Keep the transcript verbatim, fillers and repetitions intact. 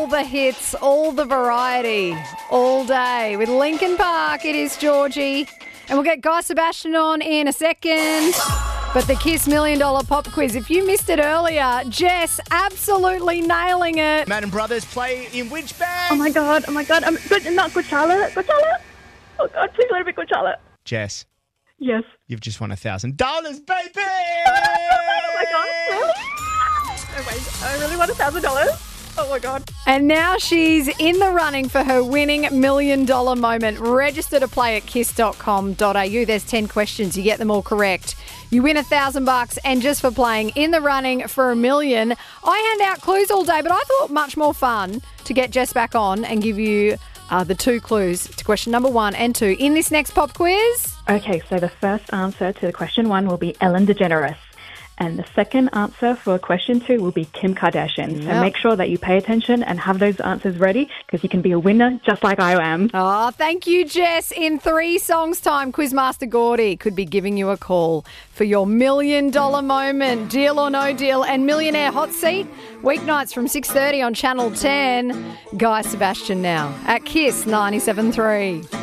All the hits, all the variety, all day. With Linkin Park, it is Georgie. And we'll get Guy Sebastian on in a second. But the Kiss Million Dollar Pop Quiz, if you missed it earlier, Jess absolutely nailing it. Madden Brothers play in which band? Oh my God, oh my God. I'm good, not Good Charlotte. Good Charlotte. Oh God, please let it be Good Charlotte. Jess, Yes. you've just won a thousand dollars, baby! Oh my God, really? Oh my, I really want a thousand dollars. Oh my God. And now she's in the running for her winning million dollar moment. Register to play at kiss dot com dot a u. There's ten questions. You get them all correct. You win a thousand bucks. And just for playing in the running for a million, I hand out clues all day, but I thought much more fun to get Jess back on and give you uh, the two clues to question number one and two in this next pop quiz. Okay, so the first answer to question one will be Ellen DeGeneres. And the second answer for question two will be Kim Kardashian. So Yep. make sure that you pay attention and have those answers ready because you can be a winner just like I am. Oh, thank you, Jess. In three songs' time, Quizmaster Gordy could be giving you a call for your million dollar moment. Deal or no deal and Millionaire Hot Seat. Weeknights from six thirty on Channel ten. Guy Sebastian now at Kiss ninety-seven point three.